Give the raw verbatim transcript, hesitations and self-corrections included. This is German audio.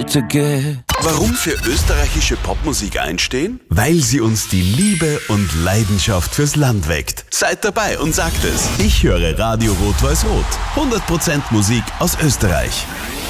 weitergeht. Warum für österreichische Popmusik einstehen? Weil sie uns die Liebe und Leidenschaft fürs Land weckt. Seid dabei und sagt es. Ich höre Radio Rot-Weiß-Rot. hundert Prozent Musik aus Österreich.